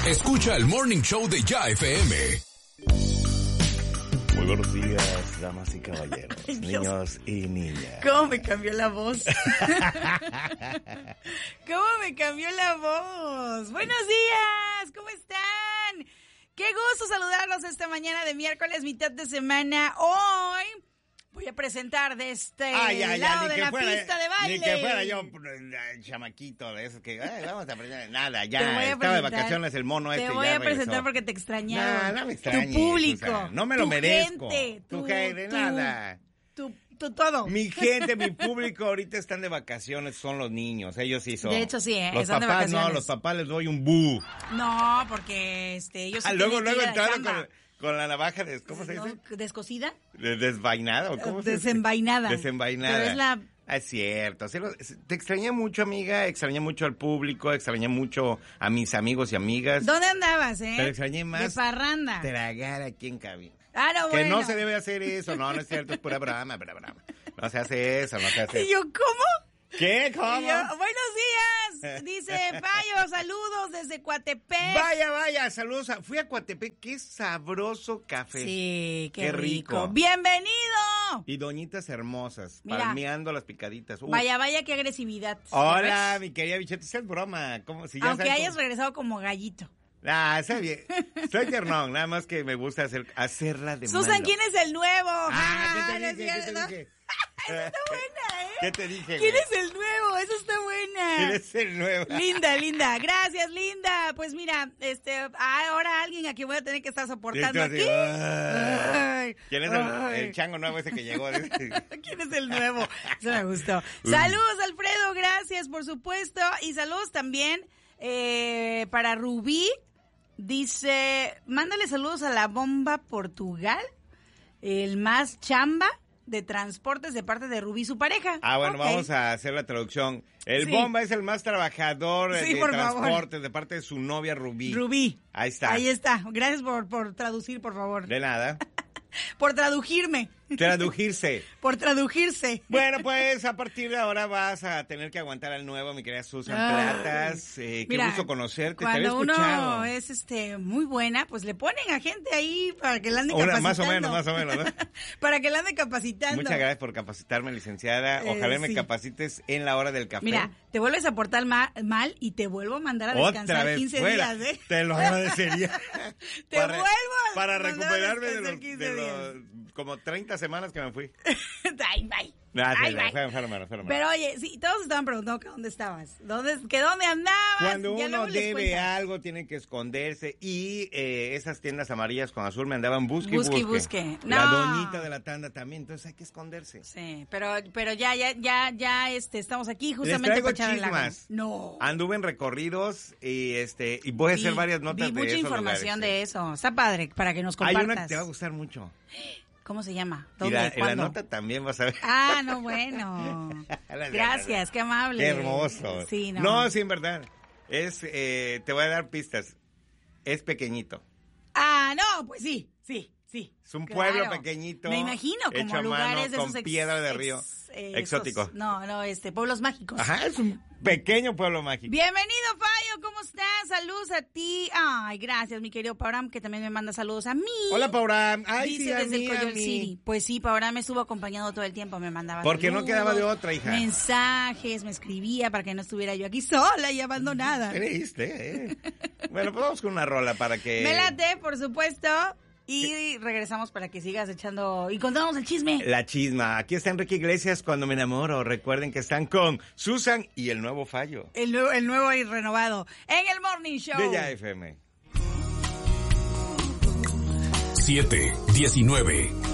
Escucha el Morning Show de Ya FM. Muy buenos días, damas y caballeros, niños y niñas. ¿Cómo me cambió la voz? ¿Cómo me cambió la voz? Buenos días, ¿cómo están? Qué gusto saludarlos esta mañana de miércoles, mitad de semana. Hoy voy a presentar de este lado de la pista de baile. Ni que fuera yo el chamaquito de esos que vamos a aprender. Nada, ya estaba de vacaciones el mono este. Te voy a presentar porque te extrañaba. No me extrañes, tu público. Susana, no me lo merezco. Tu gente, nada. Tu todo. Mi gente, mi público ahorita están de vacaciones, son los niños. Ellos sí son. De hecho, sí, los están de papás vacaciones. No, los papás les doy un bu. No, porque ellos sí luego tienen que ir a la entraron chamba. con la navaja de, ¿cómo se dice? ¿Descosida? Desvainada, ¿o cómo se dice? Desenvainada. Desenvainada. Pero es la... Es cierto. Te extrañé mucho, amiga. Extrañé mucho al público. Extrañé mucho a mis amigos y amigas. ¿Dónde andabas, Pero extrañé más. De parranda. Tragar aquí en cabina. Ah, no, que bueno. no se debe hacer eso. No es cierto. Es pura brama. No se hace eso, no se hace ¿Y yo cómo? ¿Qué? ¿Cómo? Buenos días, dice Payo, saludos desde Coatepec. Vaya, saludos. Fui a Coatepec, qué sabroso café. Sí, qué rico. ¡Bienvenido! Y doñitas hermosas, Mira, palmeando las picaditas. Vaya, qué agresividad. Hola, mi querida bicheta, es broma. Si ya aunque hayas regresado como gallito. Está bien. Soy tiernón, nada más que me gusta hacerla de Susan, malo. ¿quién es el nuevo? ¿Qué te dije? Esa está buena, ¿eh? ¿Qué te dije? ¿Quién es el nuevo? Esa está buena. ¿Quién es el nuevo? Linda. Gracias, Linda. Pues mira, ahora alguien a quien voy a tener que estar soportando aquí. ¿Quién es el chango nuevo ese que llegó? ¿Quién es el nuevo? Eso me gustó. Saludos, Alfredo, gracias, por supuesto. Y saludos también para Rubí. Dice, mándale saludos a la Bomba Portugal, el más chamba de transportes de parte de Rubí, su pareja. Bueno, okay. Vamos a hacer la traducción. El sí. Bomba es el más trabajador de transportes favor. De parte de su novia Rubí. Rubí. Ahí está. Ahí está. Gracias por traducir, por favor. De nada. Por tradujirme. Tradujirse. Por tradujirse. Bueno, pues a partir de ahora vas a tener que aguantar al nuevo, mi querida Susan Platas. Qué gusto conocerte. Cuando te había escuchado. Uno es muy buena, pues le ponen a gente ahí para que la ande capacitando. Más o menos, ¿no? Para que la ande capacitando. Muchas gracias por capacitarme, licenciada. Ojalá me capacites en la hora del café. Mira, te vuelves a portar mal y te vuelvo a mandar a descansar otra vez 15 fuera. días, ¿eh? Te lo agradecería. Te vuelvo a para mandar recuperarme a de los como 30 semanas que me fui. Bye. Fue enferma. Pero oye, sí, todos estaban preguntando que dónde estabas. ¿Dónde andabas? Cuando uno debe algo, tiene que esconderse. Y esas tiendas amarillas con azul me andaban busque. No. La doñita de la tanda también, entonces hay que esconderse. Sí, pero ya estamos aquí justamente Les traigo para echar chismas. No. Anduve en recorridos y voy a hacer varias notas de mucha esos información lugares. de eso. Está padre para que nos compartas. Hay una que te va a gustar mucho. ¿Cómo se llama? ¿Dónde? ¿Cuándo? En la nota también vas a ver. No, bueno. Gracias, qué amable. Qué hermoso. Sí, no, sí, en verdad. Te voy a dar pistas. Es pequeñito. No, pues sí. Es un pueblo pequeñito. Me imagino, como hecho lugares mano, de con esos piedra de río. Exótico. Pueblos mágicos. Ajá, es un pequeño pueblo mágico. Bienvenido, Fayo, ¿cómo estás? Saludos a ti. Ay, gracias, mi querido Pauram, que también me manda saludos a mí. Hola, Pauram. Ay, dice desde el Coyol City. Pues sí, Pauram me estuvo acompañando todo el tiempo, me mandaba porque saludos, no quedaba de otra, hija. Mensajes, me escribía para que no estuviera yo aquí sola y abandonada. Creíste, Bueno, pues vamos con una rola para que... Me late, por supuesto. Y regresamos para que sigas echando y contamos el chisme. La chisma. Aquí está Enrique Iglesias, Cuando me enamoro. Recuerden que están con Susan y el nuevo Fallo. El nuevo y renovado. En el Morning Show. De Ya FM. 7:19.